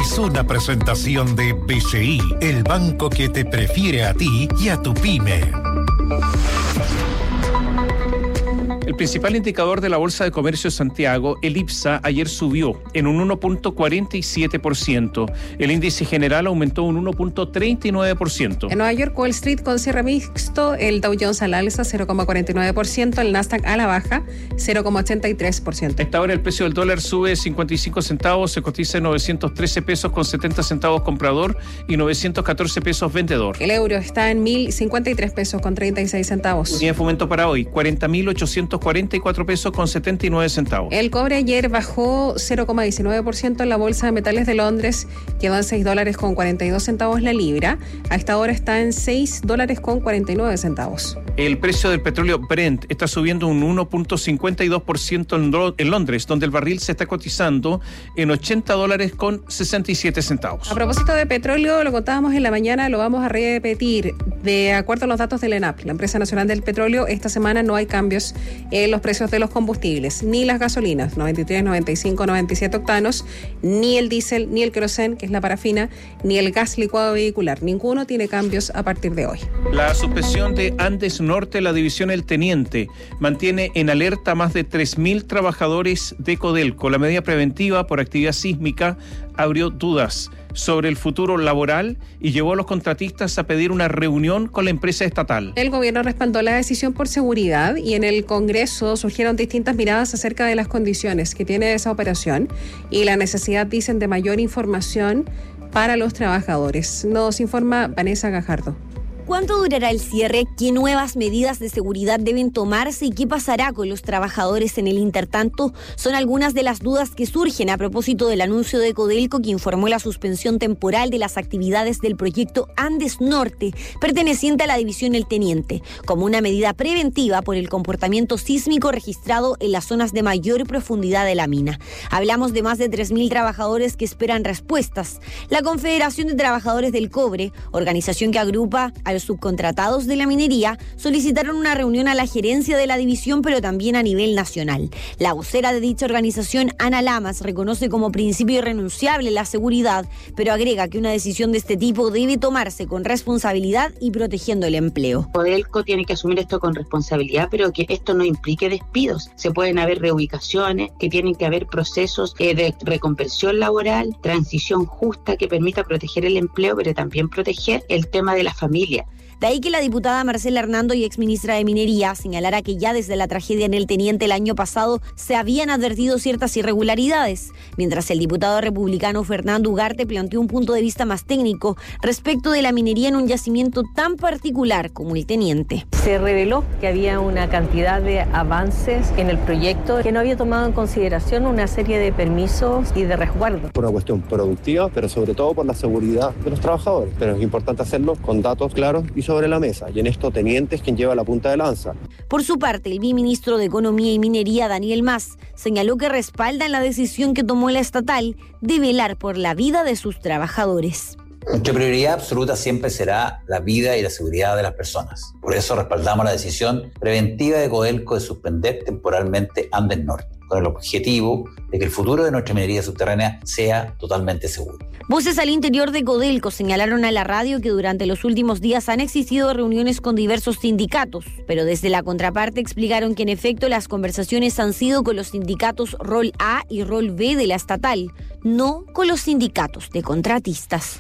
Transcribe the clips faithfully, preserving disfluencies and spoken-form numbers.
es una presentación de B C I, el banco que te prefiere a ti y a tu pyme. El principal indicador de la Bolsa de Comercio de Santiago, el IPSA, ayer subió en un uno punto cuarenta y siete por ciento. El índice general aumentó un uno punto treinta y nueve por ciento. En Nueva York, Wall Street con cierre mixto, el Dow Jones al alza cero coma cuarenta y nueve por ciento, el Nasdaq a la baja cero coma ochenta y tres por ciento. A esta hora el precio del dólar sube cincuenta y cinco centavos, se cotiza en novecientos trece pesos con setenta centavos comprador y novecientos catorce pesos vendedor. El euro está en mil cincuenta y tres pesos con treinta y seis centavos. Unidad de fomento para hoy, cuarenta mil ochocientos cuarenta y cuatro pesos con setenta y nueve centavos. El cobre ayer bajó cero coma diecinueve por ciento en la Bolsa de Metales de Londres, quedó en seis dólares con cuarenta y dos centavos la libra. A esta hora está en seis dólares con cuarenta y nueve centavos. El precio del petróleo Brent está subiendo un uno punto cincuenta y dos por ciento en, en Londres, donde el barril se está cotizando en ochenta dólares con sesenta y siete centavos. A propósito de petróleo, lo contábamos en la mañana, lo vamos a repetir. De acuerdo a los datos del ENAP, la Empresa Nacional del Petróleo, esta semana no hay cambios en los precios de los combustibles, ni las gasolinas, noventa y tres, noventa y cinco, noventa y siete octanos, ni el diésel, ni el querosén, que es la parafina, ni el gas licuado vehicular. Ninguno tiene cambios a partir de hoy. La suspensión de Andes Norte, la división El Teniente, mantiene en alerta a más de tres mil trabajadores de Codelco. La medida preventiva por actividad sísmica abrió dudas sobre el futuro laboral y llevó a los contratistas a pedir una reunión con la empresa estatal. El gobierno respaldó la decisión por seguridad y en el Congreso surgieron distintas miradas acerca de las condiciones que tiene esa operación y la necesidad, dicen, de mayor información para los trabajadores. Nos informa Vanessa Gajardo. ¿Cuánto durará el cierre? ¿Qué nuevas medidas de seguridad deben tomarse? ¿Y qué pasará con los trabajadores en el intertanto? Son algunas de las dudas que surgen a propósito del anuncio de Codelco, que informó la suspensión temporal de las actividades del proyecto Andes Norte, perteneciente a la división El Teniente, como una medida preventiva por el comportamiento sísmico registrado en las zonas de mayor profundidad de la mina. Hablamos de más de tres mil trabajadores que esperan respuestas. La Confederación de Trabajadores del Cobre, organización que agrupa a los subcontratados de la minería, solicitaron una reunión a la gerencia de la división, pero también a nivel nacional. La vocera de dicha organización, Ana Lamas, reconoce como principio irrenunciable la seguridad, pero agrega que una decisión de este tipo debe tomarse con responsabilidad y protegiendo el empleo. Codelco tiene que asumir esto con responsabilidad, pero que esto no implique despidos. Se pueden haber reubicaciones, que tienen que haber procesos eh, de reconversión laboral, transición justa que permita proteger el empleo, pero también proteger el tema de la familia. De ahí que la diputada Marcela Hernando y exministra de Minería señalara que ya desde la tragedia en El Teniente el año pasado se habían advertido ciertas irregularidades, mientras el diputado republicano Fernando Ugarte planteó un punto de vista más técnico respecto de la minería en un yacimiento tan particular como El Teniente. Se reveló que había una cantidad de avances en el proyecto que no había tomado en consideración una serie de permisos y de resguardos. Por una cuestión productiva, pero sobre todo por la seguridad de los trabajadores. Pero es importante hacerlo con datos claros y sobre la mesa, y en esto Teniente es quien lleva la punta de lanza. Por su parte, el viceministro de Economía y Minería, Daniel Mas, señaló que respaldan la decisión que tomó la estatal de velar por la vida de sus trabajadores. Nuestra prioridad absoluta siempre será la vida y la seguridad de las personas. Por eso respaldamos la decisión preventiva de Codelco de suspender temporalmente Andes Norte, con el objetivo de que el futuro de nuestra minería subterránea sea totalmente seguro. Voces al interior de Codelco señalaron a la radio que durante los últimos días han existido reuniones con diversos sindicatos, pero desde la contraparte explicaron que en efecto las conversaciones han sido con los sindicatos Rol A y Rol B de la estatal, no con los sindicatos de contratistas.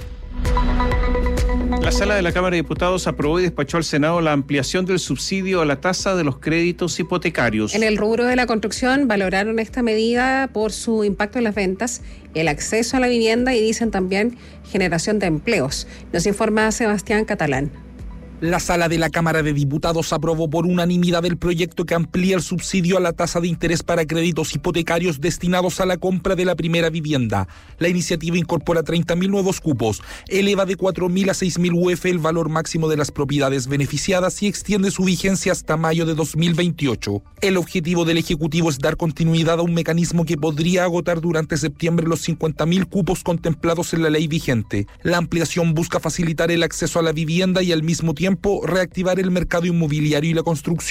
La sala de la Cámara de Diputados aprobó y despachó al Senado la ampliación del subsidio a la tasa de los créditos hipotecarios. En el rubro de la construcción valoraron esta medida por su impacto en las ventas, el acceso a la vivienda y dicen también generación de empleos. Nos informa Sebastián Catalán. La sala de la Cámara de Diputados aprobó por unanimidad el proyecto que amplía el subsidio a la tasa de interés para créditos hipotecarios destinados a la compra de la primera vivienda. La iniciativa incorpora treinta mil nuevos cupos, eleva de cuatro mil a seis mil U F el valor máximo de las propiedades beneficiadas y extiende su vigencia hasta mayo de dos mil veintiocho. El objetivo del Ejecutivo es dar continuidad a un mecanismo que podría agotar durante septiembre los cincuenta mil cupos contemplados en la ley vigente. La ampliación busca facilitar el acceso a la vivienda y al mismo tiempo reactivar el mercado inmobiliario y la construcción.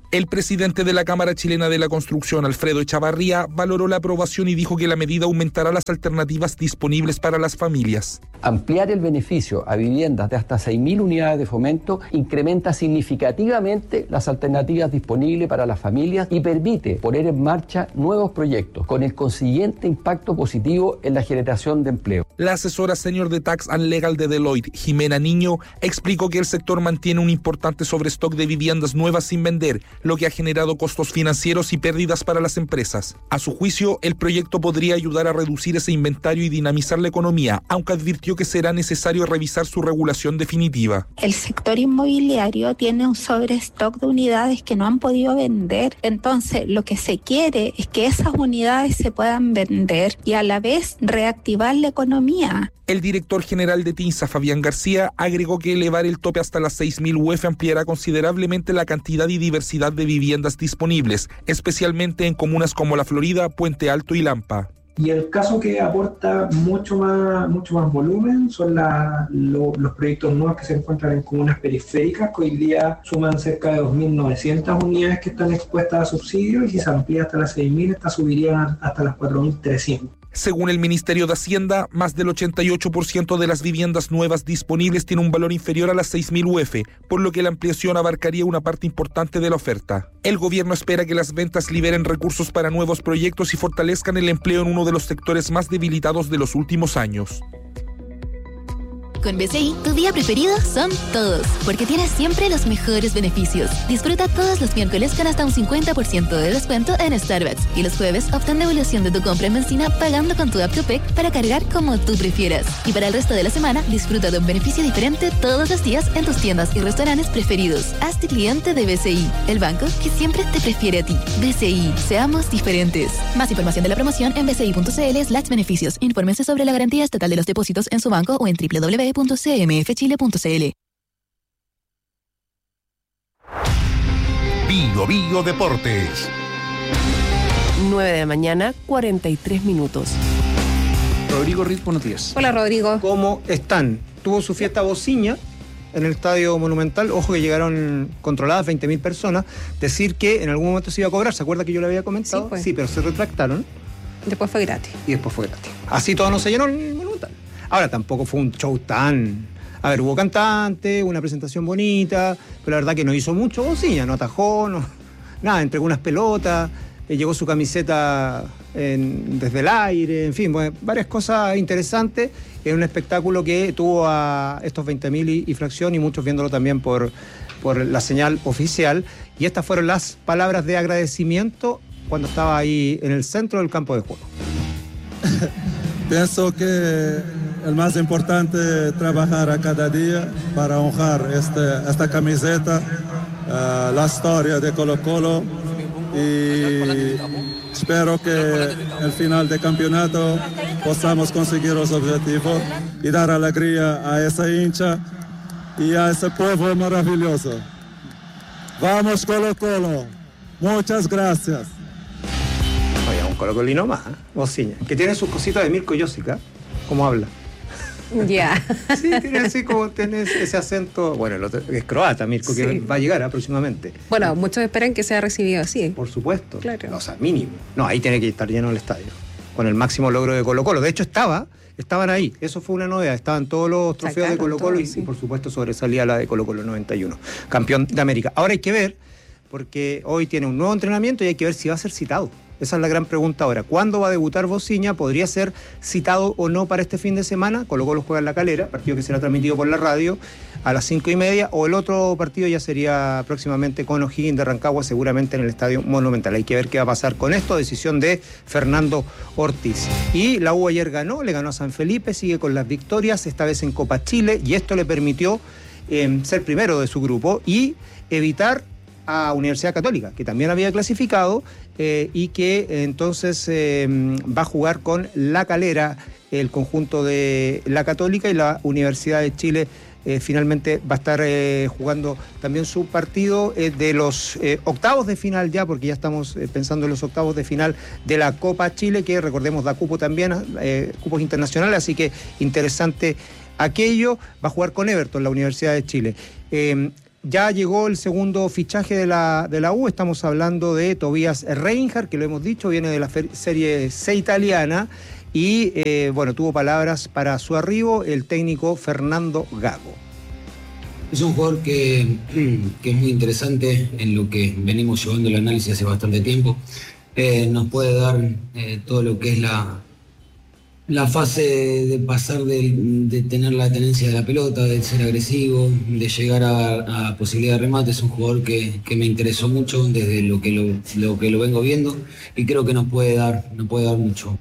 El presidente de la Cámara Chilena de la Construcción, Alfredo Echavarría, valoró la aprobación y dijo que la medida aumentará las alternativas disponibles para las familias. Ampliar el beneficio a viviendas de hasta seis mil unidades de fomento incrementa significativamente las alternativas disponibles para las familias y permite poner en marcha nuevos proyectos, con el consiguiente impacto positivo en la generación de empleo. La asesora senior de Tax and Legal de Deloitte, Jimena Niño, explicó que el sector mantiene un importante sobrestock de viviendas nuevas sin vender, lo que ha generado costos financieros y pérdidas para las empresas. A su juicio, el proyecto podría ayudar a reducir ese inventario y dinamizar la economía, aunque advirtió que será necesario revisar su regulación definitiva. El sector inmobiliario tiene un sobrestock de unidades que no han podido vender, entonces lo que se quiere es que esas unidades se puedan vender y a la vez reactivar la economía. El director general de TINSA, Fabián García, agregó que elevar el tope hasta las seis mil U F ampliará considerablemente la cantidad y diversidad de viviendas disponibles, especialmente en comunas como La Florida, Puente Alto y Lampa. Y el caso que aporta mucho más, mucho más volumen son la, lo, los proyectos nuevos que se encuentran en comunas periféricas, que hoy día suman cerca de dos mil novecientas unidades que están expuestas a subsidios, y si se amplía hasta las seis mil, estas subirían hasta las cuatro mil trescientas. Según el Ministerio de Hacienda, más del ochenta y ocho por ciento de las viviendas nuevas disponibles tiene un valor inferior a las seis mil U F, por lo que la ampliación abarcaría una parte importante de la oferta. El gobierno espera que las ventas liberen recursos para nuevos proyectos y fortalezcan el empleo en uno de los sectores más debilitados de los últimos años. Con B C I, tu día preferido son todos, porque tienes siempre los mejores beneficios. Disfruta todos los miércoles con hasta un cincuenta por ciento de descuento en Starbucks, y los jueves obtén devolución de tu compra en benzina pagando con tu app Tupec para cargar como tú prefieras. Y para el resto de la semana, disfruta de un beneficio diferente todos los días en tus tiendas y restaurantes preferidos. Hazte cliente de B C I, el banco que siempre te prefiere a ti. B C I, seamos diferentes. Más información de la promoción en bci.cl slash beneficios. Infórmense sobre la garantía estatal de los depósitos en su banco o en doble u doble u doble u punto c m f chile punto c l. Bio Bio Deportes. nueve de la mañana, cuarenta y tres minutos. Rodrigo Riz, buenos días. Hola, Rodrigo. ¿Cómo están? Tuvo su fiesta Bociña en el Estadio Monumental. Ojo que llegaron controladas veinte mil personas. Decir que en algún momento se iba a cobrar. ¿Se acuerda que yo le había comentado? Sí, pues. Sí, pero se retractaron. Después fue gratis. Y después fue gratis. Así todo no se llenó el Monumental. Ahora, tampoco fue un show tan... A ver, hubo cantante, una presentación bonita, pero la verdad que no hizo mucho Bociña, no atajó, no, nada, entregó unas pelotas, eh, llegó su camiseta en, desde el aire, en fin, bueno, varias cosas interesantes en un espectáculo que tuvo a estos veinte mil y, y fracción, y muchos viéndolo también por, por la señal oficial. Y estas fueron las palabras de agradecimiento cuando estaba ahí en el centro del campo de juego. Pienso que el más importante es trabajar a cada día para honrar este, esta camiseta, uh, la historia de Colo Colo, y espero que al final del campeonato podamos conseguir los objetivos y dar alegría a esa hincha y a ese pueblo maravilloso. ¡Vamos Colo Colo! Muchas gracias. Oye, un colocolino más, ¿eh? Bociña, que tiene sus cositas de Mirko Josica, como habla. Ya. Yeah. Sí, tiene así como tiene ese acento. Bueno, el otro, es croata, Mirko, sí, que va a llegar próximamente. Bueno, muchos esperan que sea recibido así. Por supuesto. Claro. O sea, mínimo. No, ahí tiene que estar lleno el estadio, con el máximo logro de Colo Colo. De hecho, estaba, estaban ahí. Eso fue una novedad. Estaban todos los trofeos de Colo Colo, y, sí, y por supuesto sobresalía la de Colo Colo noventa y uno, campeón de América. Ahora hay que ver, porque hoy tiene un nuevo entrenamiento y hay que ver si va a ser citado. Esa es la gran pregunta ahora. ¿Cuándo va a debutar Bociña? ¿Podría ser citado o no para este fin de semana? Colo Colo juega en La Calera, partido que será transmitido por la radio a las cinco y media, o el otro partido ya sería próximamente con O'Higgins de Rancagua, seguramente en el Estadio Monumental. Hay que ver qué va a pasar con esto. Decisión de Fernando Ortiz. Y la U ayer ganó, le ganó a San Felipe, sigue con las victorias, esta vez en Copa Chile, y esto le permitió eh, ser primero de su grupo y evitar a Universidad Católica, que también había clasificado, eh, y que eh, entonces eh, va a jugar con La Calera, el conjunto de La Católica, y la Universidad de Chile eh, finalmente va a estar eh, jugando también su partido eh, de los eh, octavos de final ya, porque ya estamos eh, pensando en los octavos de final de la Copa Chile, que recordemos da cupo también, eh, cupos internacionales, así que interesante aquello. Va a jugar con Everton, la Universidad de Chile. Eh, ya llegó el segundo fichaje de la, de la U, estamos hablando de Tobias Reinhardt, que lo hemos dicho, viene de la Serie C italiana, y eh, bueno, tuvo palabras para su arribo el técnico Fernando Gago. Es un jugador que, que es muy interesante en lo que venimos llevando el análisis hace bastante tiempo. Eh, nos puede dar eh, todo lo que es la, la fase de pasar de, de tener la tenencia de la pelota, de ser agresivo, de llegar a, a posibilidad de remate. Es un jugador que, que me interesó mucho desde lo que lo, lo que lo vengo viendo y creo que nos puede dar, nos puede dar mucho.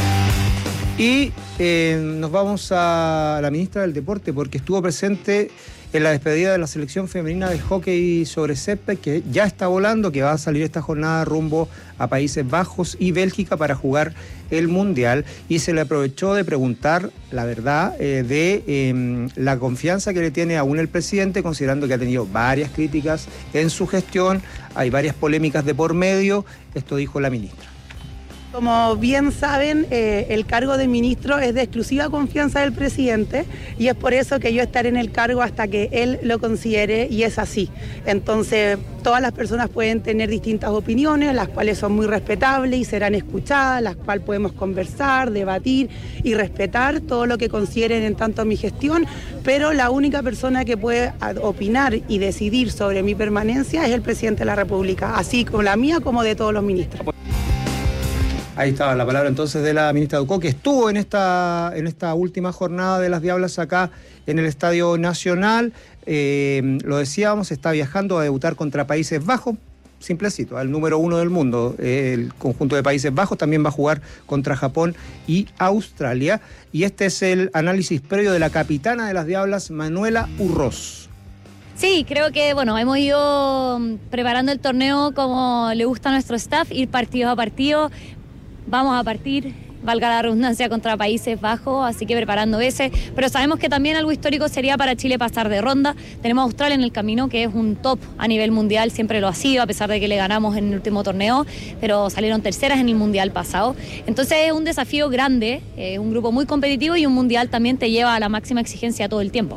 Y eh, nos vamos a la ministra del Deporte porque estuvo presente en la despedida de la selección femenina de hockey sobre césped, que ya está volando, que va a salir esta jornada rumbo a Países Bajos y Bélgica para jugar el Mundial, y se le aprovechó de preguntar la verdad eh, de eh, la confianza que le tiene aún el presidente, considerando que ha tenido varias críticas en su gestión, hay varias polémicas de por medio. Esto dijo la ministra. Como bien saben, eh, el cargo de ministro es de exclusiva confianza del presidente y es por eso que yo estaré en el cargo hasta que él lo considere, y es así. Entonces, todas las personas pueden tener distintas opiniones, las cuales son muy respetables y serán escuchadas, las cuales podemos conversar, debatir y respetar todo lo que consideren en tanto mi gestión, pero la única persona que puede opinar y decidir sobre mi permanencia es el presidente de la República, así como la mía como de todos los ministros. Ahí estaba la palabra entonces de la ministra Ducó, que estuvo en esta, en esta última jornada de las Diablas acá en el Estadio Nacional. Eh, lo decíamos, está viajando a debutar contra Países Bajos, simplecito, al número uno del mundo. Eh, el conjunto de Países Bajos también va a jugar contra Japón y Australia. Y este es el análisis previo de la capitana de las Diablas, Manuela Urroz. Sí, creo que bueno, hemos ido preparando el torneo como le gusta a nuestro staff, ir partido a partido. Vamos a partir, valga la redundancia, contra Países Bajos, así que preparando ese. Pero sabemos que también algo histórico sería para Chile pasar de ronda. Tenemos a Australia en el camino, que es un top a nivel mundial, siempre lo ha sido, a pesar de que le ganamos en el último torneo, pero salieron terceras en el mundial pasado. Entonces es un desafío grande, es un grupo muy competitivo y un mundial también te lleva a la máxima exigencia todo el tiempo.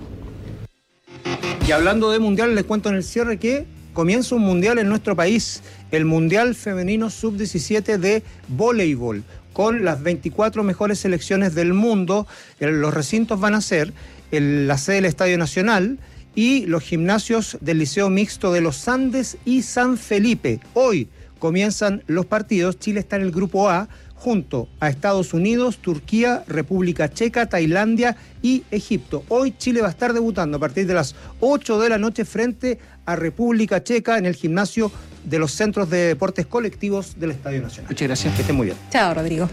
Y hablando de mundial, les cuento en el cierre que comienza un mundial en nuestro país, el Mundial Femenino sub diecisiete de voleibol, con las veinticuatro mejores selecciones del mundo. Los recintos van a ser el, la sede del Estadio Nacional y los gimnasios del Liceo Mixto de los Andes y San Felipe. Hoy comienzan los partidos. Chile está en el grupo A, junto a Estados Unidos, Turquía, República Checa, Tailandia y Egipto. Hoy Chile va a estar debutando a partir de las ocho de la noche frente a República Checa en el gimnasio de los Centros de Deportes Colectivos del Estadio Nacional. Muchas gracias. Que estén muy bien. Chao, Rodrigo.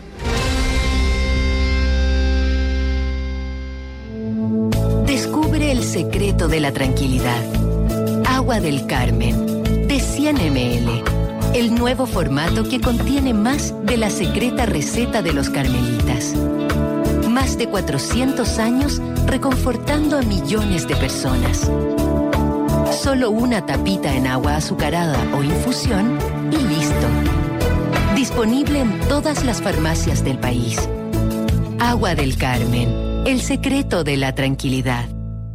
Descubre el secreto de la tranquilidad. Agua del Carmen, de cien mililitros. El nuevo formato que contiene más de la secreta receta de los carmelitas. Más de cuatrocientos años reconfortando a millones de personas. Solo una tapita en agua azucarada o infusión y listo. Disponible en todas las farmacias del país. Agua del Carmen, el secreto de la tranquilidad.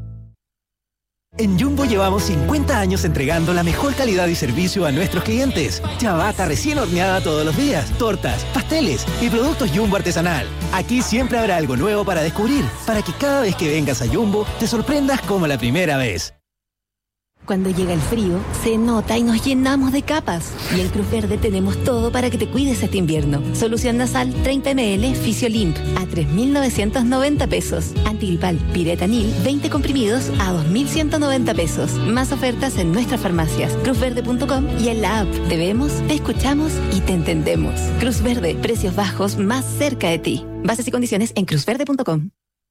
En Jumbo llevamos cincuenta años entregando la mejor calidad y servicio a nuestros clientes. Ciabatta recién horneada todos los días, tortas, pasteles y productos Jumbo artesanal. Aquí siempre habrá algo nuevo para descubrir, para que cada vez que vengas a Jumbo te sorprendas como la primera vez. Cuando llega el frío, se nota y nos llenamos de capas. Y en Cruz Verde tenemos todo para que te cuides este invierno. Solución nasal treinta mililitros Fisiolimp a tres mil novecientos noventa pesos. Antigripal Piretanil veinte comprimidos a dos mil ciento noventa pesos. Más ofertas en nuestras farmacias, cruz verde punto com y en la app. Te vemos, te escuchamos y te entendemos. Cruz Verde, precios bajos más cerca de ti. Bases y condiciones en cruz verde punto com.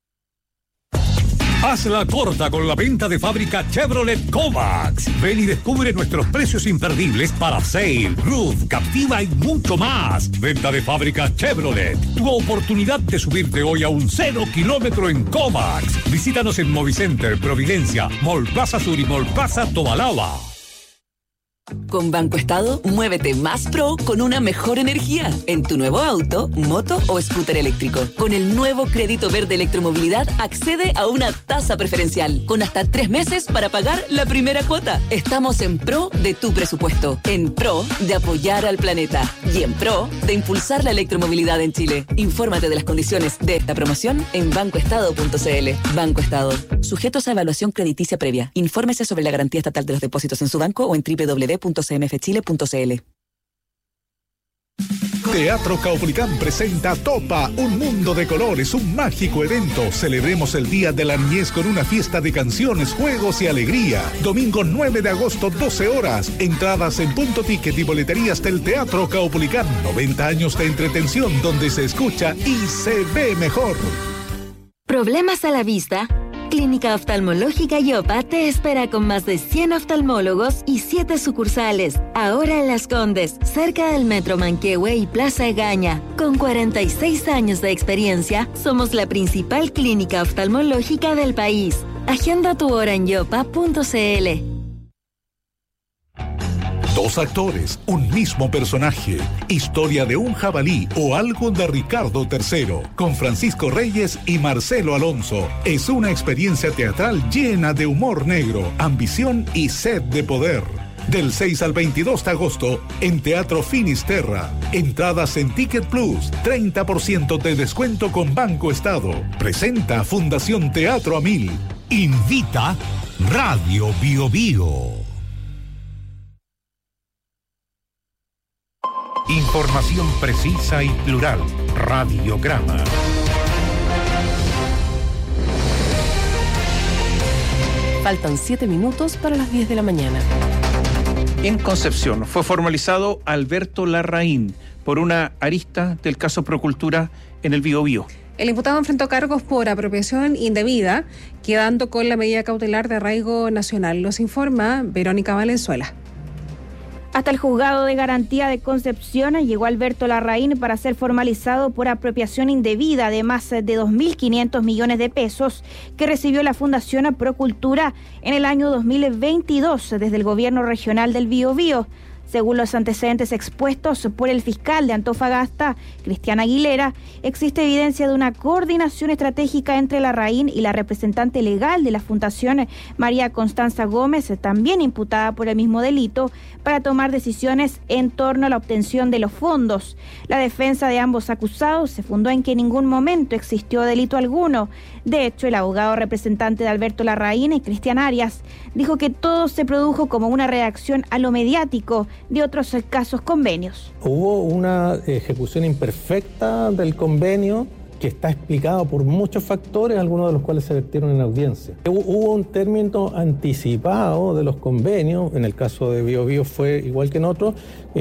Hazla corta con la venta de fábrica Chevrolet Kovacs. Ven y descubre nuestros precios imperdibles para Sail, Roof, Captiva y mucho más. Venta de fábrica Chevrolet. Tu oportunidad de subirte hoy a un cero kilómetro en Kovacs. Visítanos en Movicenter, Providencia, Mall Plaza Sur y Mall Plaza Tobalaba. Con Banco Estado, muévete más pro con una mejor energía en tu nuevo auto, moto o scooter eléctrico. Con el nuevo crédito verde electromovilidad, accede a una tasa preferencial con hasta tres meses para pagar la primera cuota. Estamos en pro de tu presupuesto, en pro de apoyar al planeta y en pro de impulsar la electromovilidad en Chile. Infórmate de las condiciones de esta promoción en banco estado punto c l. Banco Estado. Sujetos a evaluación crediticia previa. Infórmese sobre la garantía estatal de los depósitos en su banco o en doble u doble u doble u punto c m f chile punto c l. Teatro Caupolicán presenta Topa, un mundo de colores, un mágico evento. Celebremos el Día de la Niñez con una fiesta de canciones, juegos y alegría. Domingo nueve de agosto, doce horas. Entradas en Punto Ticket y boleterías del Teatro Caupolicán. noventa años de entretención donde se escucha y se ve mejor. ¿Problemas a la vista? Clínica Oftalmológica Yopa te espera con más de cien oftalmólogos y siete sucursales. Ahora en Las Condes, cerca del Metro Manquehue y Plaza Egaña. Con cuarenta y seis años de experiencia, somos la principal clínica oftalmológica del país. Agenda tu hora en yopa punto c l. Dos actores, un mismo personaje. Historia de un jabalí o algo de Ricardo tercero. Con Francisco Reyes y Marcelo Alonso. Es una experiencia teatral llena de humor negro, ambición y sed de poder. Del seis al veintidós de agosto en Teatro Finisterra. Entradas en Ticket Plus. treinta por ciento de descuento con Banco Estado. Presenta Fundación Teatro a Mil. Invita Radio Bio Bio. Información precisa y plural. Radiograma. Faltan siete minutos para las diez de la mañana. En Concepción fue formalizado Alberto Larraín por una arista del caso Procultura en el Biobío. El imputado enfrentó cargos por apropiación indebida, quedando con la medida cautelar de arraigo nacional. Los informa Verónica Valenzuela. Hasta el juzgado de garantía de Concepción llegó Alberto Larraín para ser formalizado por apropiación indebida de más de dos mil quinientos millones de pesos que recibió la Fundación Procultura en el año dos mil veintidós desde el gobierno regional del Biobío. Según los antecedentes expuestos por el fiscal de Antofagasta, Cristian Aguilera, existe evidencia de una coordinación estratégica entre Larraín y la representante legal de la Fundación, María Constanza Gómez, también imputada por el mismo delito, para tomar decisiones en torno a la obtención de los fondos. La defensa de ambos acusados se fundó en que en ningún momento existió delito alguno. De hecho, el abogado representante de Alberto Larraín, Cristian Arias, dijo que todo se produjo como una reacción a lo mediático de otros casos convenios. Hubo una ejecución imperfecta del convenio que está explicado por muchos factores, algunos de los cuales se vertieron en audiencia. Hubo un término anticipado de los convenios, en el caso de Biobío fue igual que en otros.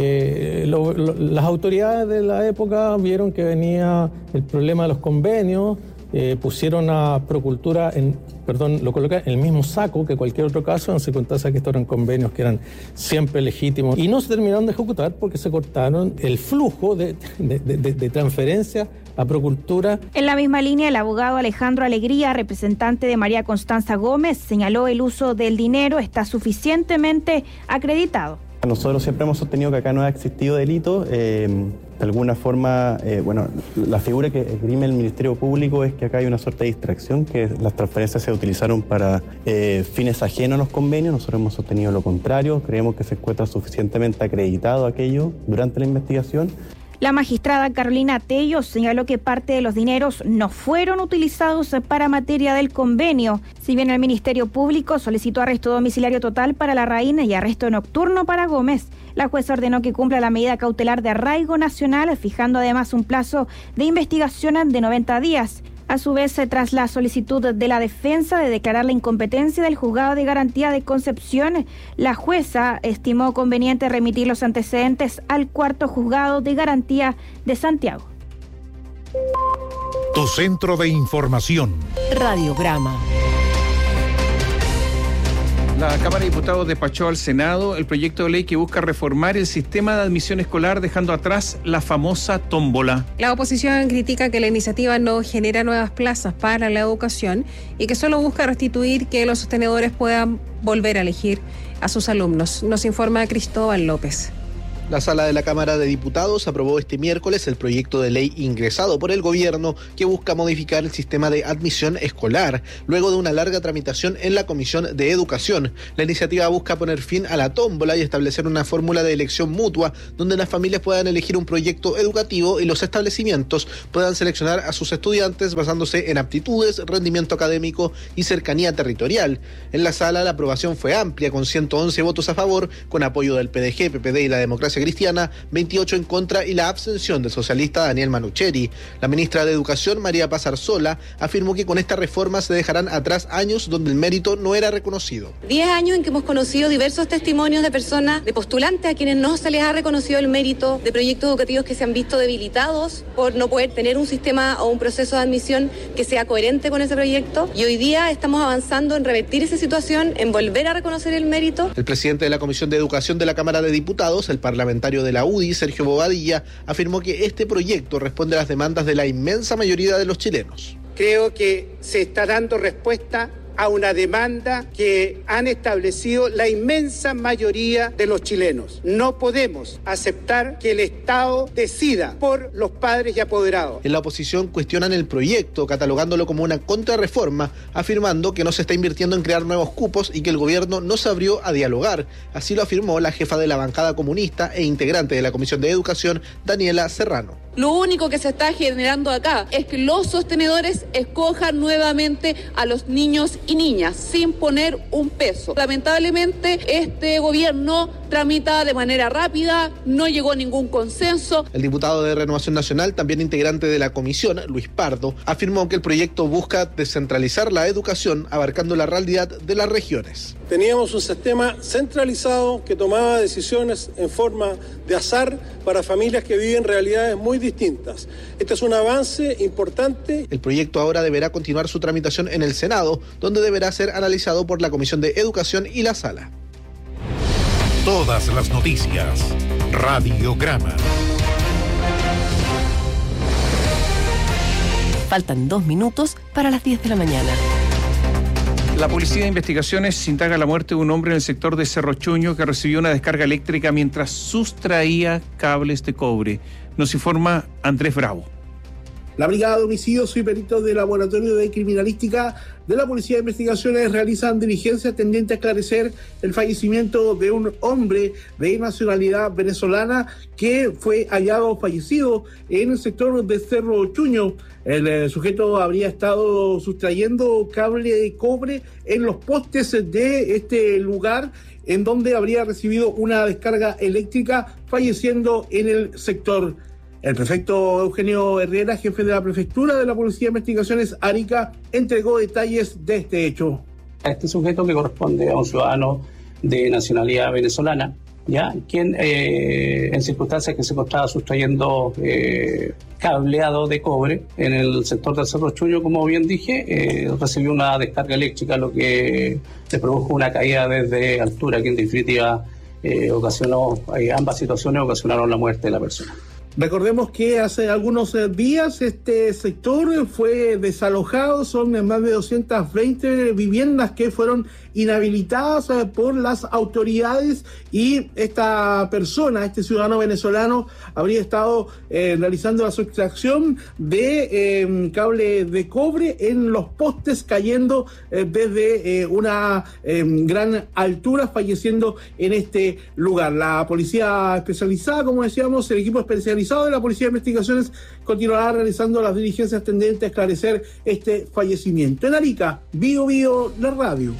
Eh, lo, lo, las autoridades de la época vieron que venía el problema de los convenios, eh, pusieron a Procultura en... perdón, lo coloca en el mismo saco que cualquier otro caso, en circunstancias que estos eran convenios que eran siempre legítimos. Y no se terminaron de ejecutar porque se cortaron el flujo de, de, de, de transferencia a Procultura. En la misma línea, el abogado Alejandro Alegría, representante de María Constanza Gómez, señaló el uso del dinero está suficientemente acreditado. Nosotros siempre hemos sostenido que acá no ha existido delito. Eh, de alguna forma, eh, bueno, la figura que esgrime el Ministerio Público es que acá hay una suerte de distracción, que las transferencias se utilizaron para eh, fines ajenos a los convenios. Nosotros hemos sostenido lo contrario. Creemos que se encuentra suficientemente acreditado aquello durante la investigación. La magistrada Carolina Tello señaló que parte de los dineros no fueron utilizados para materia del convenio. Si bien el Ministerio Público solicitó arresto domiciliario total para Larraín y arresto nocturno para Gómez, la jueza ordenó que cumpla la medida cautelar de arraigo nacional, fijando además un plazo de investigación de noventa días. A su vez, tras la solicitud de la defensa de declarar la incompetencia del juzgado de garantía de Concepción, la jueza estimó conveniente remitir los antecedentes al cuarto juzgado de garantía de Santiago. Tu centro de información. Radiograma. La Cámara de Diputados despachó al Senado el proyecto de ley que busca reformar el sistema de admisión escolar, dejando atrás la famosa tómbola. La oposición critica que la iniciativa no genera nuevas plazas para la educación y que solo busca restituir que los sostenedores puedan volver a elegir a sus alumnos. Nos informa Cristóbal López. La Sala de la Cámara de Diputados aprobó este miércoles el proyecto de ley ingresado por el gobierno que busca modificar el sistema de admisión escolar, luego de una larga tramitación en la Comisión de Educación. La iniciativa busca poner fin a la tómbola y establecer una fórmula de elección mutua donde las familias puedan elegir un proyecto educativo y los establecimientos puedan seleccionar a sus estudiantes basándose en aptitudes, rendimiento académico y cercanía territorial. En la sala la aprobación fue amplia, con ciento once votos a favor, con apoyo del P D G, P P D y la Democracia Cristiana, veintiocho en contra y la abstención del socialista Daniel Manucheri. La ministra de Educación, María Paz Arzola, afirmó que con esta reforma se dejarán atrás años donde el mérito no era reconocido. Diez años en que hemos conocido diversos testimonios de personas, de postulantes a quienes no se les ha reconocido el mérito, de proyectos educativos que se han visto debilitados por no poder tener un sistema o un proceso de admisión que sea coherente con ese proyecto. Y hoy día estamos avanzando en revertir esa situación, en volver a reconocer el mérito. El presidente de la Comisión de Educación de la Cámara de Diputados, el parlamentario de la U D I, Sergio Bobadilla, afirmó que este proyecto responde a las demandas de la inmensa mayoría de los chilenos. Creo que se está dando respuesta a una demanda que han establecido la inmensa mayoría de los chilenos. No podemos aceptar que el Estado decida por los padres y apoderados. En la oposición cuestionan el proyecto, catalogándolo como una contrarreforma, afirmando que no se está invirtiendo en crear nuevos cupos y que el gobierno no se abrió a dialogar. Así lo afirmó la jefa de la bancada comunista e integrante de la Comisión de Educación, Daniela Serrano. Lo único que se está generando acá es que los sostenedores escojan nuevamente a los niños y niñas sin poner un peso. Lamentablemente este gobierno tramita de manera rápida, no llegó a ningún consenso. El diputado de Renovación Nacional, también integrante de la comisión, Luis Pardo, afirmó que el proyecto busca descentralizar la educación abarcando la realidad de las regiones. Teníamos un sistema centralizado que tomaba decisiones en forma de azar para familias que viven realidades muy distintas. Este es un avance importante. El proyecto ahora deberá continuar su tramitación en el Senado, donde deberá ser analizado por la Comisión de Educación y la Sala. Todas las noticias. Radiograma. Faltan dos minutos para las diez de la mañana. La Policía de Investigaciones indaga la muerte de un hombre en el sector de Cerro Chuño que recibió una descarga eléctrica mientras sustraía cables de cobre. Nos informa Andrés Bravo. La Brigada de Homicidios y peritos del Laboratorio de Criminalística de la Policía de Investigaciones realizan diligencias tendientes a esclarecer el fallecimiento de un hombre de nacionalidad venezolana que fue hallado fallecido en el sector de Cerro Chuño. El eh, sujeto habría estado sustrayendo cable de cobre en los postes de este lugar, en donde habría recibido una descarga eléctrica, falleciendo en el sector. El prefecto Eugenio Herrera, jefe de la Prefectura de la Policía de Investigaciones Arica, entregó detalles de este hecho. Este sujeto, que corresponde a un ciudadano de nacionalidad venezolana, ya quien eh, en circunstancias que se encontraba sustrayendo eh, cableado de cobre en el sector del Cerro Chuño, como bien dije, eh, recibió una descarga eléctrica, lo que le produjo una caída desde altura, que en definitiva eh, ocasionó, eh, ambas situaciones ocasionaron la muerte de la persona. Recordemos que hace algunos días este sector fue desalojado, son más de doscientas veinte viviendas que fueron inhabilitadas por las autoridades, y esta persona, este ciudadano venezolano, habría estado eh, realizando la sustracción de eh, cable de cobre en los postes, cayendo eh, desde eh, una eh, gran altura, falleciendo en este lugar. La policía especializada, como decíamos, el equipo especializado de la Policía de Investigaciones continuará realizando las diligencias tendentes a esclarecer este fallecimiento. En Arica, Bio Bio, la radio.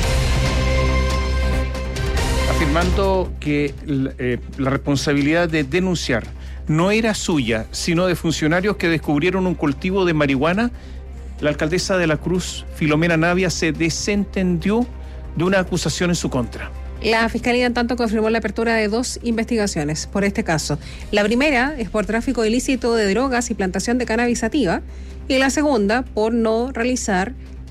Afirmando que eh, la responsabilidad de denunciar no era suya, sino de funcionarios que descubrieron un cultivo de marihuana, la alcaldesa de La Cruz, Filomena Navia, se desentendió de una acusación en su contra. La Fiscalía, en tanto, confirmó la apertura de dos investigaciones por este caso. La primera es por tráfico ilícito de drogas y plantación de cannabis sativa, y la segunda por no realizar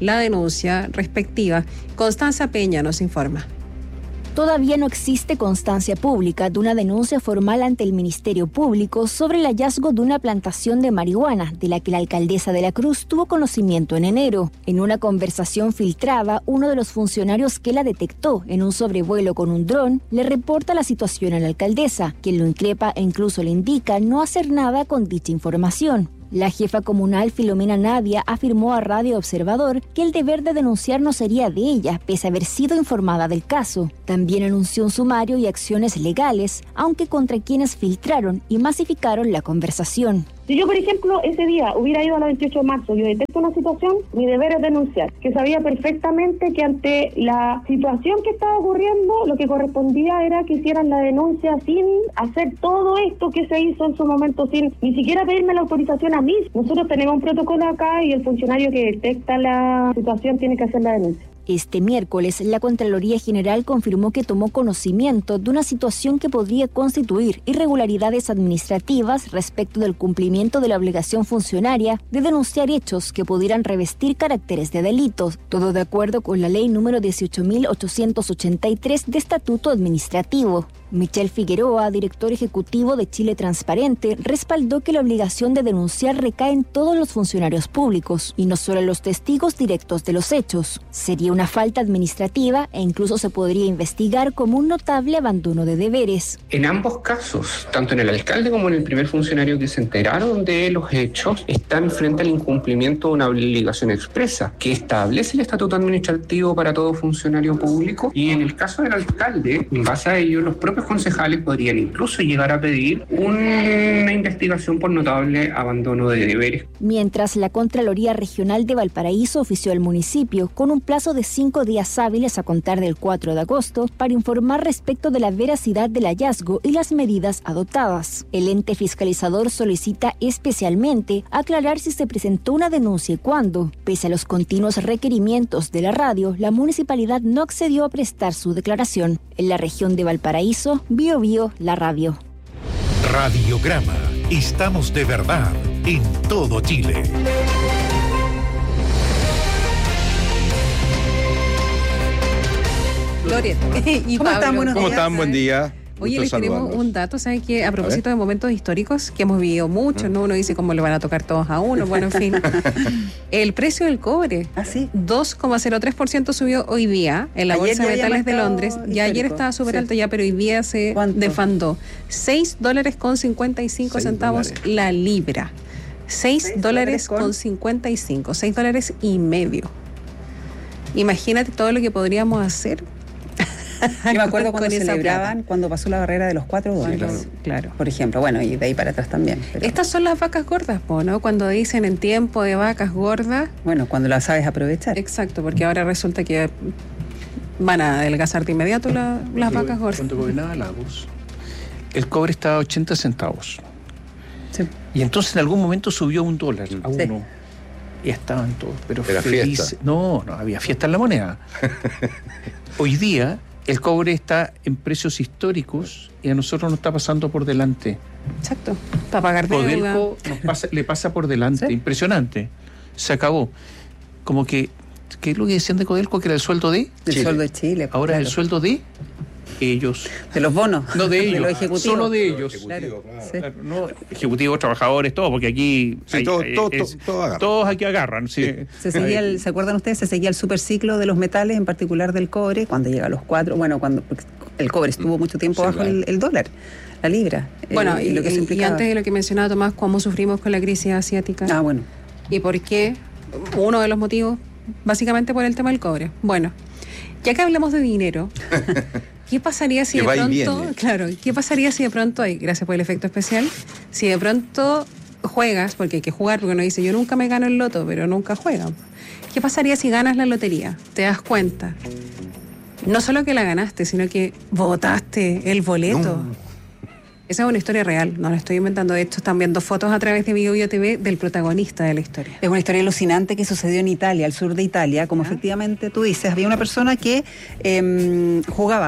la denuncia respectiva. Constanza Peña nos informa. Todavía no existe constancia pública de una denuncia formal ante el Ministerio Público sobre el hallazgo de una plantación de marihuana, de la que la alcaldesa de la Cruz tuvo conocimiento en enero. En una conversación filtrada, uno de los funcionarios que la detectó en un sobrevuelo con un dron le reporta la situación a la alcaldesa, quien lo increpa e incluso le indica no hacer nada con dicha información. La jefa comunal Filomena Navia afirmó a Radio Observador que el deber de denunciar no sería de ella, pese a haber sido informada del caso. También anunció un sumario y acciones legales, aunque contra quienes filtraron y masificaron la conversación. Si yo, por ejemplo, ese día hubiera ido a la veintiocho de marzo, yo detecto una situación, mi deber es denunciar, que sabía perfectamente que ante la situación que estaba ocurriendo, lo que correspondía era que hicieran la denuncia sin hacer todo esto que se hizo en su momento, sin ni siquiera pedirme la autorización a mí. Nosotros tenemos un protocolo acá y el funcionario que detecta la situación tiene que hacer la denuncia. Este miércoles, la Contraloría General confirmó que tomó conocimiento de una situación que podría constituir irregularidades administrativas respecto del cumplimiento de la obligación funcionaria de denunciar hechos que pudieran revestir caracteres de delitos, todo de acuerdo con la ley número dieciocho mil ochocientos ochenta y tres de Estatuto Administrativo. Michel Figueroa, director ejecutivo de Chile Transparente, respaldó que la obligación de denunciar recae en todos los funcionarios públicos y no solo en los testigos directos de los hechos. Sería una falta administrativa e incluso se podría investigar como un notable abandono de deberes. En ambos casos, tanto en el alcalde como en el primer funcionario que se enteraron de los hechos, están frente al incumplimiento de una obligación expresa que establece el Estatuto Administrativo para todo funcionario público, y en el caso del alcalde, en base a ello, los propios concejales podrían incluso llegar a pedir una investigación por notable abandono de deberes. Mientras la Contraloría Regional de Valparaíso ofició al municipio con un plazo de cinco días hábiles a contar del cuatro de agosto para informar respecto de la veracidad del hallazgo y las medidas adoptadas. El ente fiscalizador solicita especialmente aclarar si se presentó una denuncia y cuándo. Pese a los continuos requerimientos de la radio, la municipalidad no accedió a prestar su declaración. En la región de Valparaíso, Bio Bio, la radio. Radiograma. Estamos de verdad en todo Chile. Gloria y ¿Cómo Pablo. están? Buenos ¿Cómo días. están? Buen día. Oye, Gusto les tenemos saludarlos. un dato, ¿saben qué? A propósito de momentos históricos que hemos vivido mucho, ¿no? Uno dice cómo le van a tocar todos a uno, bueno, en fin. El precio del cobre, ¿Ah, sí? dos coma cero tres por ciento subió hoy día en la Ayer Bolsa ya de había Metales de marcado Londres. Ya ayer histórico. estaba súper Sí. alto ya, pero hoy día se ¿Cuánto? desfandó. seis dólares con cincuenta y cinco Seis centavos dólares. la libra. seis Seis dólares dólares con- con cincuenta y cinco, seis dólares y medio. Imagínate todo lo que podríamos hacer. Yo me acuerdo con cuando esa celebraban, plata. cuando pasó la barrera de los cuatro dólares. Claro. Por ejemplo, bueno, y de ahí para atrás también. pero- Estas son las vacas gordas, po, ¿no? Cuando dicen en tiempo de vacas gordas. Bueno, cuando las sabes aprovechar. Exacto, porque ahora resulta que van a adelgazar de inmediato la- las vacas gordas. Cuando gobernaba Lagos, el cobre estaba a ochenta centavos. Sí. Y entonces en algún momento subió un dólar a Sí. uno. Y estaban todos, pero Era felices. fiesta. No, no, había fiesta en la moneda. Hoy día el cobre está en precios históricos y a nosotros nos está pasando por delante. Exacto, para pagar deuda. Codelco nos pasa- le pasa por delante, Sí. impresionante. Se acabó. Como que, ¿qué es lo que decían de Codelco? Que era el sueldo de... Del Chile. sueldo de Chile. pues, Ahora es el claro. sueldo de ellos. De los bonos. No de ellos, los ejecutivos. solo de ellos. Claro. Sí. Claro, no, ejecutivos, trabajadores, todo, porque aquí Sí, hay- todo- hay- todo- es- todo- todo agarra. todos aquí agarran. Sí. Se, seguía el, ¿Se acuerdan ustedes? Se seguía el superciclo de los metales, en particular del cobre, cuando llega a los cuatro. Bueno, cuando porque el cobre estuvo mucho tiempo Sí, bajo claro. el, el dólar, la libra. Bueno, eh, y, lo que se y- y implicaba. antes de lo que mencionaba Tomás, cómo sufrimos con la crisis asiática. Ah, bueno. ¿Y por qué? Uno de los motivos, básicamente por el tema del cobre. Bueno, ya que hablamos de dinero, ¿qué pasaría si Que de va y pronto, viene. claro, qué pasaría si de pronto, ay, gracias por el efecto especial, si de pronto juegas, porque hay que jugar, porque uno dice, yo nunca me gano el loto, pero nunca juega. ¿Qué pasaría si ganas la lotería? Te das cuenta. No solo que la ganaste, sino que votaste el boleto. No. Esa es una historia real, no la estoy inventando. De hecho, están viendo fotos a través de Bio Bio T V del protagonista de la historia. Es una historia alucinante que sucedió en Italia, al sur de Italia, como Ah. efectivamente tú dices. Había una persona que eh, jugaba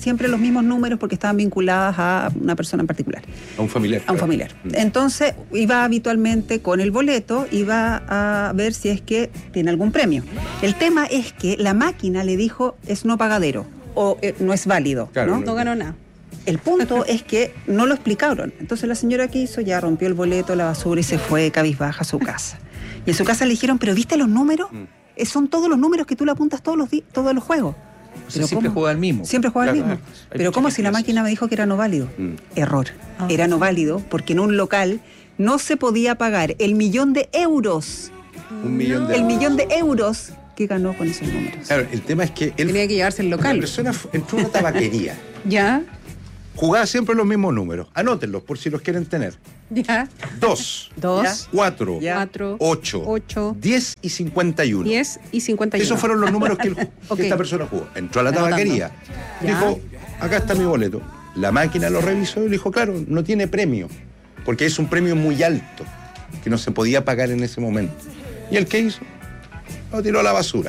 siempre los mismos números porque estaban vinculadas a una persona en particular. A un familiar. A un familiar. Entonces, iba habitualmente con el boleto, iba a ver si es que tiene algún premio. El tema es que la máquina le dijo, es no pagadero, o eh, no es válido, claro, ¿no? No ganó nada. El punto es que no lo explicaron. Entonces la señora que hizo ya rompió el boleto, la basura y se fue cabizbaja a su casa. Y en su casa le dijeron, ¿pero viste los números? Mm. Son todos los números que tú le apuntas todos los, todos los juegos. O sea, siempre juega el mismo. Siempre juega claro, el mismo. Claro. Pero ¿cómo si la máquina me dijo que era no válido? Mm. Error. Ah. Era no válido porque en un local no se podía pagar el millón de euros. Un millón de El euros. millón de euros que ganó con esos números. Claro, el tema es que él tenía que llevarse el local. La persona entró a una tabaquería. Ya. Jugaba siempre los mismos números. Anótenlos por si los quieren tener. Ya. Dos. Dos. Cuatro. Ya. Cuatro. Ocho. Ocho. Diez y cincuenta y uno. Diez y cincuenta y uno. Esos fueron los números que, él, okay. que esta persona jugó. Entró a la tabaquería. Dijo, acá está mi boleto. La máquina lo revisó y le dijo, claro, no tiene premio. Porque es un premio muy alto que no se podía pagar en ese momento. ¿Y el qué hizo? Lo tiró a la basura.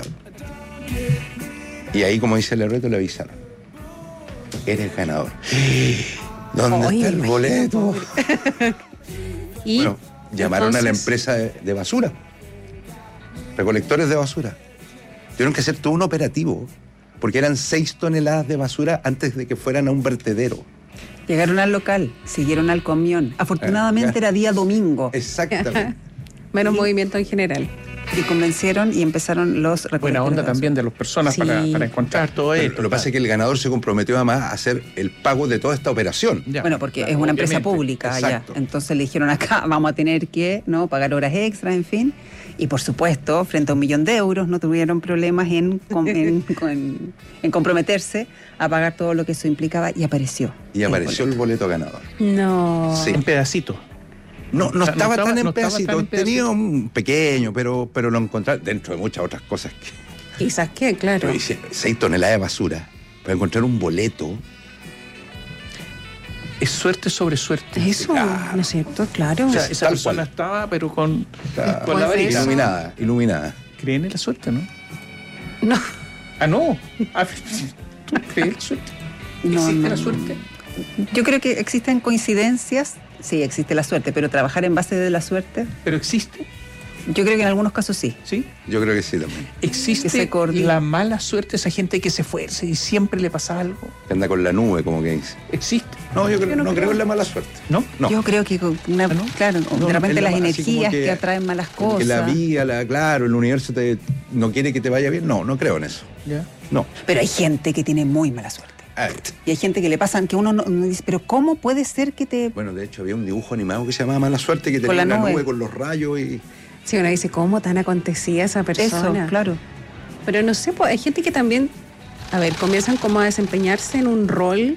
Y ahí, como dice el reto, le avisaron. Eres ganador. ¿Dónde Oye, está el boleto? ¿Y? Bueno, llamaron entonces a la empresa de, de basura. Recolectores de basura. Tuvieron que hacer todo un operativo. Porque eran seis toneladas de basura antes de que fueran a un vertedero. Llegaron al local, siguieron al camión. Afortunadamente ah, era día domingo. Exactamente. Menos y, movimiento en general. Y convencieron y empezaron los recolectores. Buena onda también de las personas sí. para, para encontrar todo esto. Lo que pasa es que el ganador se comprometió además a hacer el pago de toda esta operación. Ya, bueno, porque claro, es una empresa pública ya. Entonces le dijeron acá, vamos a tener que no pagar horas extras, en fin. Y por supuesto, frente a un millón de euros, no tuvieron problemas en, en, en, en comprometerse a pagar todo lo que eso implicaba y apareció. Y apareció el boleto, el boleto ganador. No. Sí. En pedacitos. No, no, estaba, no estaba tan en no pedacitos, tenía un pequeño, pero, pero lo encontré dentro de muchas otras cosas. Que, quizás que, claro. Hice seis toneladas de basura para encontrar un boleto. Es suerte sobre suerte. Eso, claro. ¿No es cierto? Claro. O sea, esa Tal persona cual. estaba, pero con, claro. con la varita. Iluminada, iluminada. ¿Creen en la suerte, no? No. Ah, no. ¿Tú crees en la suerte? No, ¿Existe no, la suerte? Yo creo que existen coincidencias. Sí, existe la suerte, pero trabajar en base de la suerte. ¿Pero existe? Yo creo que en algunos casos sí. ¿Sí? Yo creo que sí también. ¿Existe la mala suerte, esa gente que se esfuerza y siempre le pasa algo? Que anda con la nube, como que dice. ¿Existe? No, yo, creo, yo no, no creo. creo en la mala suerte. ¿No? No. Yo creo que, una, ¿no? claro, no, de repente las energías que, que atraen malas cosas. Que la vida, la, claro, el universo te, no quiere que te vaya bien. No, no creo en eso. ¿Ya? No. Pero hay gente que tiene muy mala suerte. Y hay gente que le pasan que uno no, no dice, pero ¿cómo puede ser que te...? Bueno, de hecho había un dibujo animado que se llamaba Mala Suerte, que tenía una nube con los rayos y... Sí, uno dice, ¿cómo tan acontecía esa persona? Eso, claro. Pero no sé, pues, hay gente que también, a ver, comienzan como a desempeñarse en un rol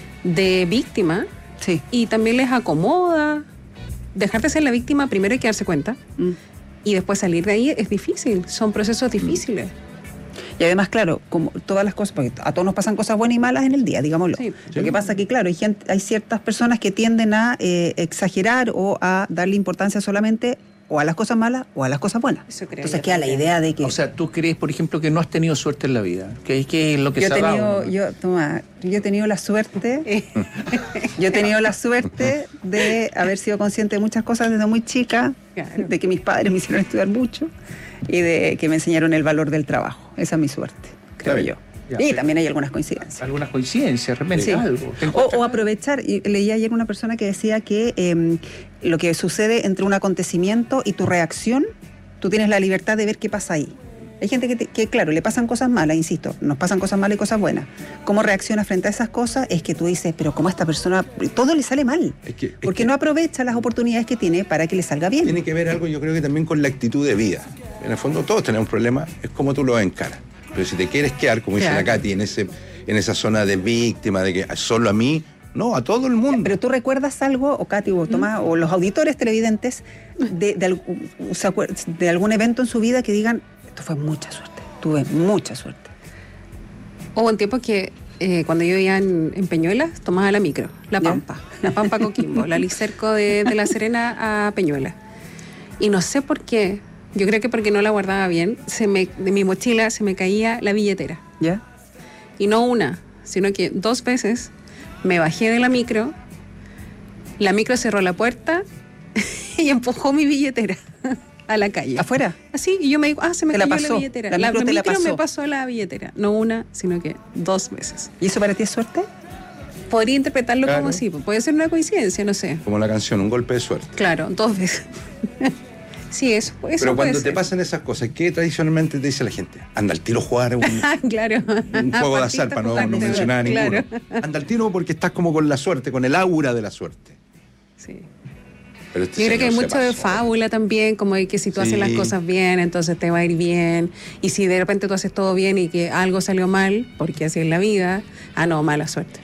de víctima. Sí. Y también les acomoda. Dejar de ser la víctima, primero hay que darse cuenta. Mm. Y después salir de ahí es difícil, son procesos difíciles. Mm. Y además, claro, como todas las cosas, porque a todos nos pasan cosas buenas y malas en el día, digámoslo. Sí. Lo que pasa es que, claro, hay, gente, hay ciertas personas que tienden a eh, exagerar o a darle importancia solamente o a las cosas malas o a las cosas buenas. Eso creo. Entonces queda la idea de que... O sea, ¿tú crees, por ejemplo, que no has tenido suerte en la vida? ¿Qué es lo que yo se ha tenido, dado? ¿No? Yo, toma, yo he tenido la suerte, yo he tenido la suerte de haber sido consciente de muchas cosas desde muy chica, claro. De que mis padres me hicieron estudiar mucho y de que me enseñaron el valor del trabajo. Esa es mi suerte, creo claro. yo. Ya, y sí. También hay algunas coincidencias. Algunas coincidencias, realmente sí. algo. O, o aprovechar, y leí ayer una persona que decía que eh, lo que sucede entre un acontecimiento y tu reacción, tú tienes la libertad de ver qué pasa ahí. Hay gente que, te, que, claro, le pasan cosas malas, insisto, nos pasan cosas malas y cosas buenas. ¿Cómo reacciona frente a esas cosas? Es que tú dices, pero ¿cómo a esta persona todo le sale mal? Es que, es porque que no aprovecha las oportunidades que tiene para que le salga bien. Tiene que ver algo, yo creo que también con la actitud de vida. En el fondo todos tenemos problemas, es como tú lo encaras. Pero si te quieres quedar, como dice claro. la Katy, en, ese, en esa zona de víctima, de que solo a mí, no, a todo el mundo. Pero tú recuerdas algo, o Katy, o Tomás, ¿Mm? o los auditores televidentes, de, de, de, de algún evento en su vida que digan, esto fue mucha suerte, tuve mucha suerte. Hubo un tiempo que eh, cuando yo vivía en, en Peñuelas, tomaba la micro, la Pampa, ¿Ya? la Pampa Coquimbo, la Licerco de, de La Serena a Peñuelas. Y no sé por qué, yo creo que porque no la guardaba bien, se me, de mi mochila se me caía la billetera. ¿Ya? Y no una, sino que dos veces me bajé de la micro, la micro cerró la puerta y empujó mi billetera a la calle. ¿Afuera? Así, y yo me digo, ah, se me ¿Te la cayó pasó? la billetera. La micro te la pasó. me pasó la billetera, no una, sino que dos veces. ¿Y eso para ti es suerte? Podría interpretarlo Claro. como así, puede ser una coincidencia, no sé. Como la canción, un golpe de suerte. Claro, dos veces. Sí, eso, eso Pero puede cuando ser. te pasan esas cosas, ¿qué tradicionalmente te dice la gente? Anda al tiro a jugar un, Claro. un juego de azar, para no, no mencionar a ninguno. Claro. Anda al tiro porque estás como con la suerte, con el aura de la suerte. Sí. Pero este Yo creo que hay señor mucho se de pasó. fábula también, como de que si tú Sí. haces las cosas bien, entonces te va a ir bien. Y si de repente tú haces todo bien y que algo salió mal, porque así es la vida, ah, no, mala suerte.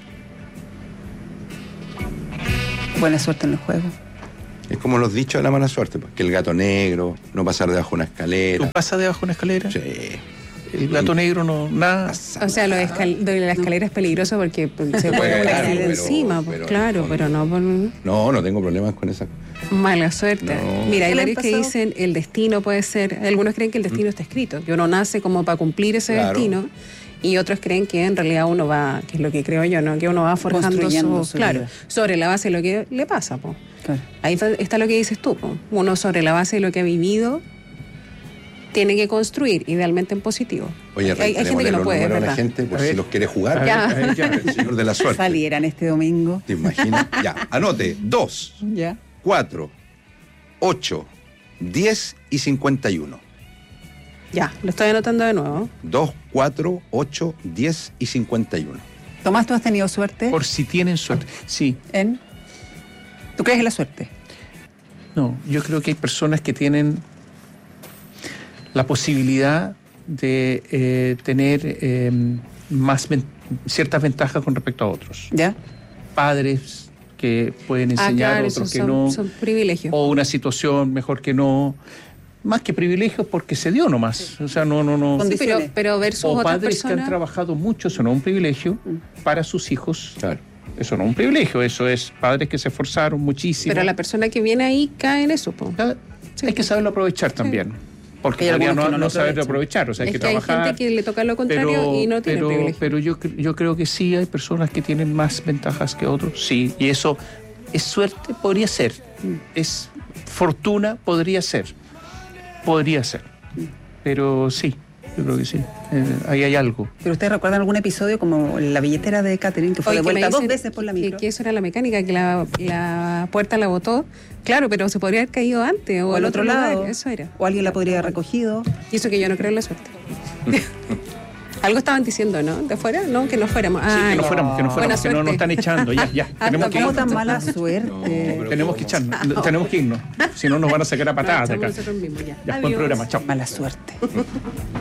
Buena suerte en el juego. Es como los dichos de la mala suerte, pues, que el gato negro, no pasar debajo de una escalera. ¿Tú pasas debajo de una escalera? Sí. El gato negro no, nada. O sea, lo de, escal- de la escalera es peligroso porque pues, se puede puede caer pero- encima, pues, pero- claro, pero no por No, no tengo problemas con esa. mala suerte. No. Mira, hay ¿Qué le varios han que pasado? dicen el destino puede ser, algunos creen que el destino está escrito, que uno nace como para cumplir ese Claro. destino, y otros creen que en realidad uno va, que es lo que creo yo, ¿no? Que uno va forjando Construyendo su, su claro, vida. sobre la base de lo que le pasa, po. Claro. Ahí fa- está lo que dices tú, po. Uno sobre la base de lo que ha vivido tiene que construir, idealmente en positivo. Oye, hay, hay gente reiterémosle que no los puede, números a ¿verdad? la gente por A si ver. los quiere jugar. A ver, Ya. a ver, ya. El señor de la suerte. Salieran este domingo. ¿Te imaginas? Ya, anote. dos, Ya. cuatro, ocho, diez y cincuenta y uno. Ya, lo estoy anotando de nuevo. dos, cuatro, ocho, diez y cincuenta y uno. Tomás, ¿tú has tenido suerte Por si tienen suerte. Sí. en...? ¿Tú crees en la suerte? No, yo creo que hay personas que tienen la posibilidad de eh, tener eh, más ven- ciertas ventajas con respecto a otros. ¿Ya? Padres que pueden Ah, enseñar, claro, otros esos que son, no. son privilegios. O una situación mejor que no. Más que privilegios porque se dio nomás. O sea, no, no, no. Sí, pero, pero versus O otras padres que han personas. trabajado mucho, eso no es un privilegio para sus hijos. Claro. Eso no es un privilegio, eso es padres que se esforzaron muchísimo. Pero la persona que viene ahí cae en eso, po. Hay que saberlo aprovechar también. Porque Hay podría algunos no, que no lo no saberlo aprovechan. aprovechar, o sea, hay Es que que hay trabajar. gente que le toca lo contrario y no tiene pero, privilegio. Pero yo, cre- yo creo que sí hay personas que tienen más ventajas que otros, sí. Y eso es suerte, podría ser. Es fortuna, podría ser. Podría ser. Pero sí, yo creo que sí. Eh, ahí hay algo. ¿Pero ustedes recuerdan algún episodio como la billetera de Catherine, que fue Oye, que me devuelta dos dicen veces por la micro? Que, que eso era la mecánica, que la, la puerta la botó. Claro, pero se podría haber caído antes o, O al al otro, otro lado. lado. Eso era. O alguien la podría haber recogido. Y eso que yo no creo en la suerte. Algo estaban diciendo, ¿no? ¿De afuera? No, que no fuéramos. Sí, Ay, que no fuéramos, que no buena fuéramos, que no nos suerte. están echando. Ya, ya. Tenemos que ¿Cómo irnos. tan mala suerte? Tenemos que echarnos. Tenemos que irnos. Si no, nos van a sacar a patadas de acá. Nosotros mismos ya. Ya, buen Adiós. programa. Chao. Mala suerte.